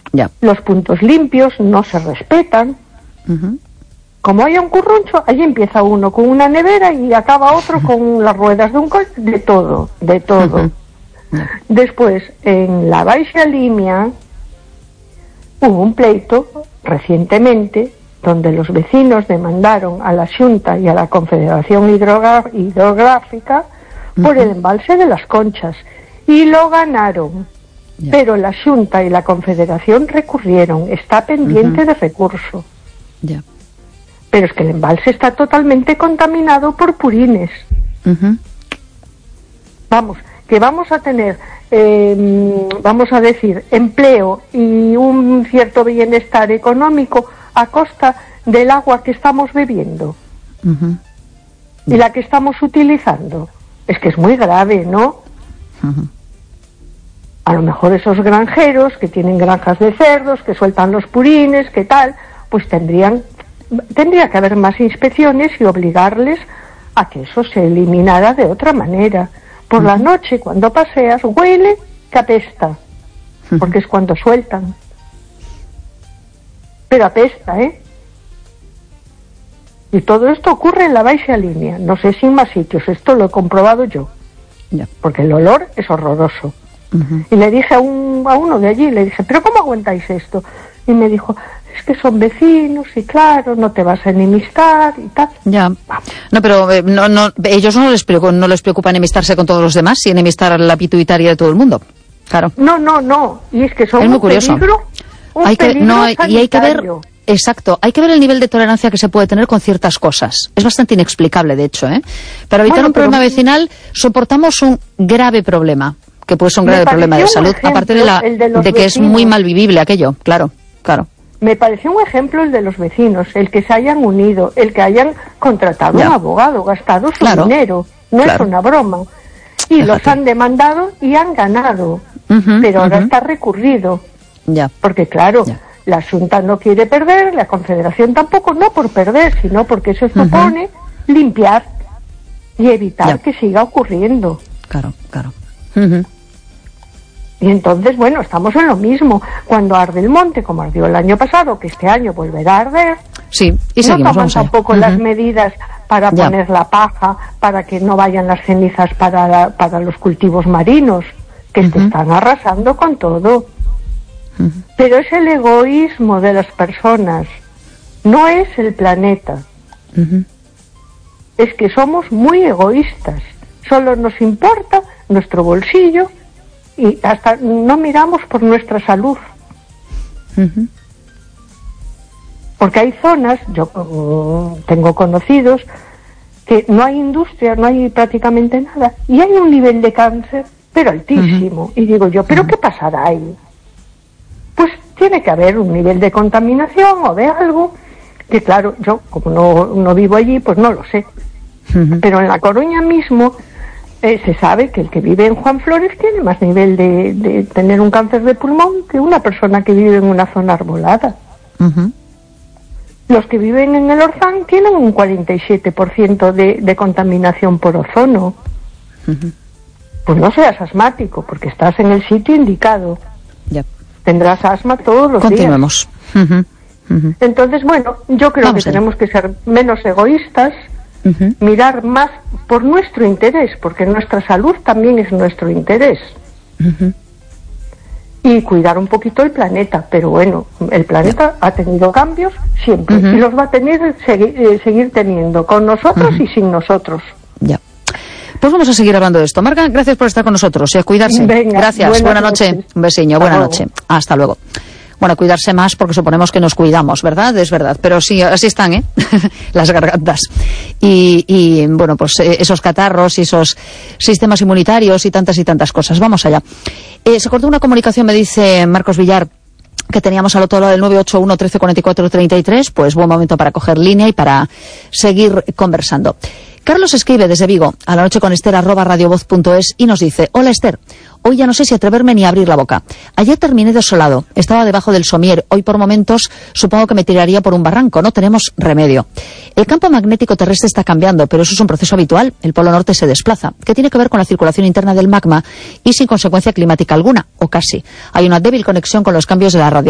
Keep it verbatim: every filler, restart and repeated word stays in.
Ya. Los puntos limpios no se respetan. Uh-huh. Como haya un curruncho, allí empieza uno con una nevera y acaba otro con las ruedas de un coche, de todo, de todo. Uh-huh. Después, en la Baixa Limia, hubo un pleito recientemente donde los vecinos demandaron a la Xunta y a la Confederación Hidrogra- Hidrográfica uh-huh. por el embalse de las Conchas, y lo ganaron. Yeah. Pero la Xunta y la Confederación recurrieron, está pendiente uh-huh. de recurso. Yeah. Pero es que el embalse está totalmente contaminado por purines. Uh-huh. Vamos, que vamos a tener, eh, vamos a decir, empleo y un cierto bienestar económico a costa del agua que estamos bebiendo uh-huh. y la que estamos utilizando. Es que es muy grave, ¿no? Uh-huh. A lo mejor esos granjeros que tienen granjas de cerdos, que sueltan los purines, que tal, pues tendrían tendría que haber más inspecciones y obligarles a que eso se eliminara de otra manera. Por uh-huh. la noche, cuando paseas, huele que apesta, uh-huh. porque es cuando sueltan. Pero apesta, ¿eh? Y todo esto ocurre en la Baixa Limia. No sé si en más sitios, esto lo he comprobado yo. Yeah. Porque el olor es horroroso. Uh-huh. Y le dije a, un, a uno de allí, le dije, ¿pero cómo aguantáis esto? Y me dijo, es que son vecinos y claro, no te vas a enemistar y tal. Ya. No, pero eh, no, no, ellos no les, preocupa, no les preocupa enemistarse con todos los demás y enemistar a la pituitaria de todo el mundo. Claro. No, no, no. Y es que son es muy un curioso. peligro, un hay que, peligro no, hay, y hay que ver, sanitario. exacto, hay que ver el nivel de tolerancia que se puede tener con ciertas cosas. Es bastante inexplicable, de hecho, ¿eh? Para evitar Bueno, un problema pero... vecinal, soportamos un grave problema, que puede ser un grave problema de salud, ejemplo, aparte de, la, de, de que vecinos. Es muy mal vivible aquello, claro, claro. Me pareció un ejemplo el de los vecinos, el que se hayan unido, el que hayan contratado ya. un abogado, gastado su claro. dinero, no claro. es una broma. Y Fíjate. Los han demandado y han ganado, uh-huh, pero ahora uh-huh. está recurrido. Ya. Porque claro, ya. la Xunta no quiere perder, la Confederación tampoco, no por perder, sino porque eso supone uh-huh. limpiar y evitar ya. que siga ocurriendo. Claro, claro. Uh-huh. Y entonces, bueno, estamos en lo mismo. Cuando arde el monte, como ardió el año pasado, que este año volverá a arder, sí, y no seguimos, toman tampoco uh-huh. las medidas para ya. poner la paja, para que no vayan las cenizas para, la, para los cultivos marinos, que uh-huh. te están arrasando con todo. Uh-huh. Pero es el egoísmo de las personas, no es el planeta. Uh-huh. Es que somos muy egoístas. Solo nos importa nuestro bolsillo y hasta no miramos por nuestra salud. Uh-huh. Porque hay zonas, yo uh, tengo conocidos, que no hay industria, no hay prácticamente nada, y hay un nivel de cáncer, pero altísimo. Uh-huh. Y digo yo, ¿pero uh-huh. qué pasará ahí? Pues tiene que haber un nivel de contaminación o de algo, que claro, yo como no, no vivo allí, pues no lo sé. Uh-huh. Pero en La Coruña mismo Eh, se sabe que el que vive en Juan Flores tiene más nivel de, de tener un cáncer de pulmón que una persona que vive en una zona arbolada. Uh-huh. Los que viven en el Orzán tienen un cuarenta y siete por ciento de, de contaminación por ozono. Uh-huh. Pues no seas asmático, porque estás en el sitio indicado. Yep. Tendrás asma todos los Continuemos. días. Uh-huh. Uh-huh. Entonces, bueno, yo creo Vamos que allá. tenemos que ser menos egoístas, uh-huh. mirar más por nuestro interés, porque nuestra salud también es nuestro interés. Uh-huh. Y cuidar un poquito el planeta, pero bueno, el planeta yeah. ha tenido cambios siempre, uh-huh. y los va a tener segui- eh, seguir teniendo, con nosotros uh-huh. y sin nosotros. Ya. Pues vamos a seguir hablando de esto. Marga, gracias por estar con nosotros y a cuidarse. Venga, gracias, buena noche. noche. Un besiño, buena Hasta noche. luego. Hasta luego. Bueno, cuidarse más porque suponemos que nos cuidamos, ¿verdad? Es verdad, pero sí, así están, ¿eh? Las gargantas. Y, y, bueno, pues eh, esos catarros y esos sistemas inmunitarios y tantas y tantas cosas. Vamos allá. Eh, se cortó una comunicación, me dice Marcos Villar, que teníamos al otro lado del nueve ocho uno, trece cuarenta y cuatro, treinta y tres, pues buen momento para coger línea y para seguir conversando. Carlos escribe desde Vigo, a la noche con Esther, arroba radiovoz punto es, y nos dice: hola Esther, hoy ya no sé si atreverme ni a abrir la boca. Ayer terminé desolado, estaba debajo del somier, hoy por momentos supongo que me tiraría por un barranco, no tenemos remedio. El campo magnético terrestre está cambiando, pero eso es un proceso habitual, el polo norte se desplaza, que tiene que ver con la circulación interna del magma y sin consecuencia climática alguna, o casi. Hay una débil conexión con los cambios de la radiación